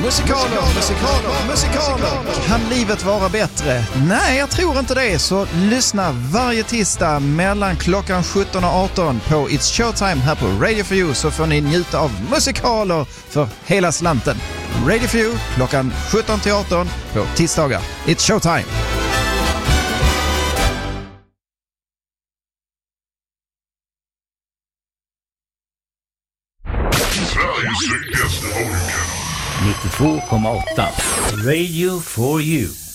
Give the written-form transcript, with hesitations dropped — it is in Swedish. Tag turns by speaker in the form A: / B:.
A: Musikaler. Kan livet vara bättre? Nej, jag tror inte det. Så lyssna varje tisdag mellan klockan 17 och 18 på It's Showtime här på Radio For You, så får ni njuta av musikaler för hela slanten. Radio For You klockan 17 till 18 på tisdagar. It's Showtime.
B: Sveriges viktigaste radiokanal
C: 92,8 Radio For You.